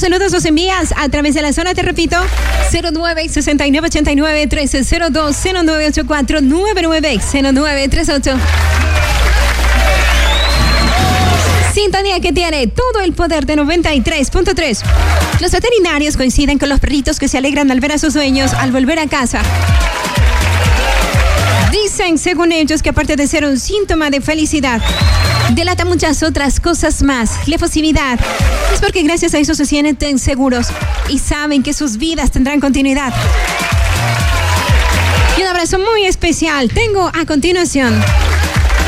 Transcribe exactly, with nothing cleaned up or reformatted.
saludos los envías a través de la zona, te repito, cero nueve sesenta y nueve ochenta y nueve trece cero dos cero nueve ocho cuatro nueve nueve cero nueve tres ocho. Sintonía que tiene todo el poder de noventa y tres punto tres. Los veterinarios coinciden con los perritos que se alegran al ver a sus dueños al volver a casa. Dicen, según ellos, que aparte de ser un síntoma de felicidad, delata muchas otras cosas más. La efusividad es porque gracias a eso se sienten seguros y saben que sus vidas tendrán continuidad. Y un abrazo muy especial tengo a continuación